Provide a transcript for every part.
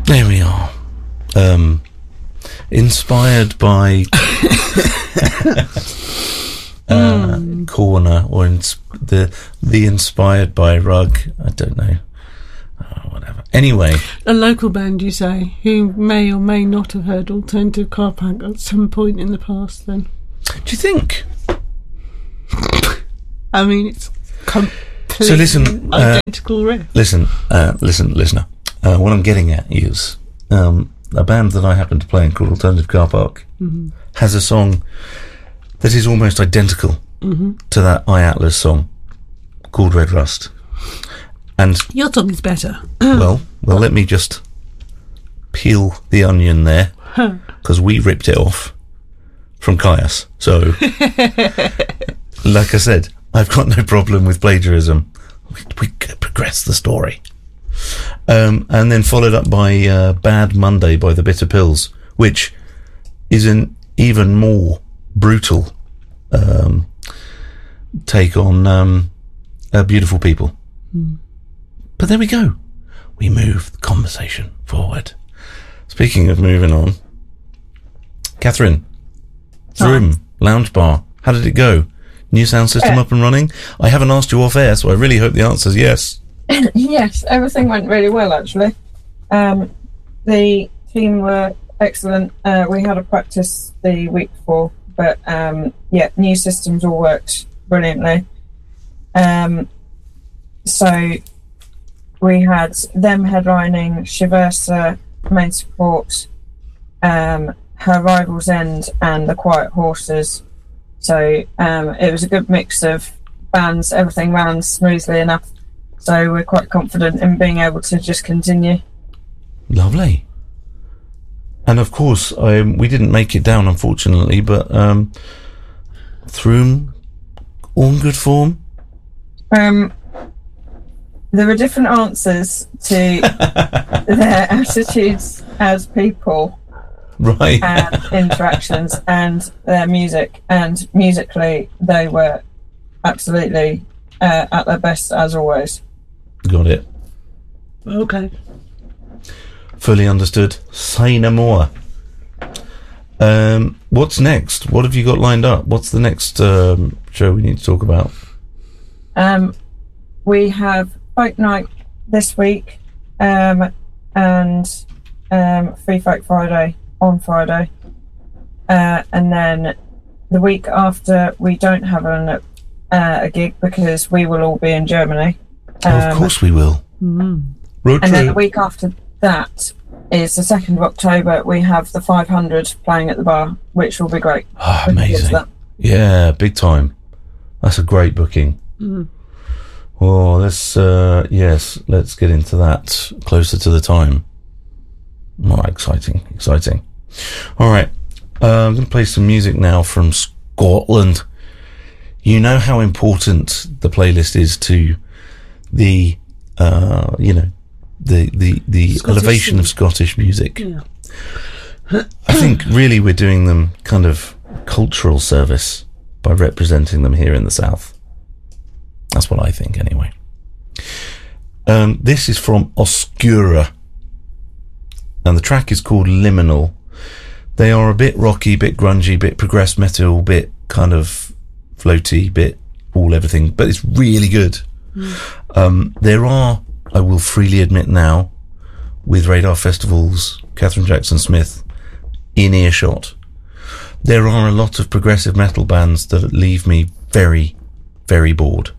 There we are. Inspired by Corner, or the inspired by rug. I don't know. Whatever. Anyway, a local band, you say, who may or may not have heard Alternative Car Park at some point in the past. Then, do you think? I mean, it's completely so listen, identical riff. Listen, listener. What I'm getting at is a band that I happen to play in called Alternative Car Park has a song that is almost identical to that iAtlas song called Red Rust. And your song is better. well, let me just peel the onion there, because we ripped it off from Caius. So, like I said, I've got no problem with plagiarism. We could progress the story. And then followed up by Bad Monday by the Bitter Pills, which is an even more brutal take on Beautiful People. But there we go. We move the conversation forward. Speaking of moving on, Catherine, Vroom, Lounge Bar, how did it go? New sound system up and running? I haven't asked you off air, so I really hope the answer is yes. Yes, everything went really well, actually. The team were excellent. We had a practice the week before, but new systems all worked brilliantly. So we had them headlining, Shiversa, main support, Her Rival's End, and The Quiet Horses. So it was a good mix of bands. Everything ran smoothly enough. So we're quite confident in being able to just continue. Lovely. And of course, we didn't make it down, unfortunately, but Vroom, all in good form? There were different answers to their attitudes as people, right, and interactions, and their music. And musically, they were absolutely at their best, as always. Got it. Okay. Fully understood. Say no more. What's next? What have you got lined up? What's the next show we need to talk about? We have Folk Night this week, and Free Folk Friday on Friday, and then the week after we don't have a gig because we will all be in Germany. Of course we will. Road and then trip. the week after that is the 2nd of October. We have the 500 playing at the bar, which will be great. Oh, amazing. Yeah, big time. That's a great booking. Oh, let's get into that closer to the time. Oh, exciting. All right, I'm going to play some music now from Scotland. You know how important the playlist is to the the elevation of Scottish music. Yeah. I think really we're doing them kind of cultural service by representing them here in the South. That's what I think, anyway. This is from Oscura, and the track is called Liminal. They are a bit rocky, bit grungy, bit progressed metal, bit kind of floaty, bit everything, but it's really good. There are, I will freely admit now, with Radar Festival's Catherine Jackson-Smith in earshot, there are a lot of progressive metal bands that leave me very, very bored.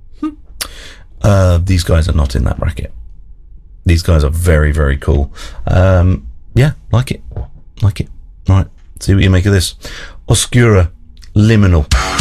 These guys are not in that bracket. These guys are very, very cool. Yeah, like it. Right, see what you make of this. Oscura, Liminal.